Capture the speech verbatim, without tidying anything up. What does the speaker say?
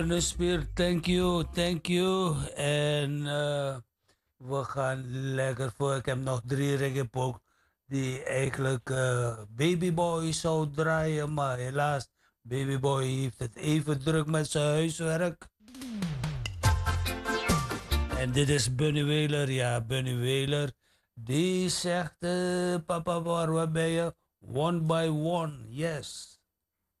Spier, thank you, thank you. En eh, we gaan lekker voor. Ik heb nog drie reggae die eigenlijk eh, Babyboy zou draaien, maar helaas, Babyboy heeft het even druk met zijn huiswerk. En dit is Bunny Wailer, ja, Bunny Wailer. Die zegt, eh, papa, waar ben je? One by one, yes.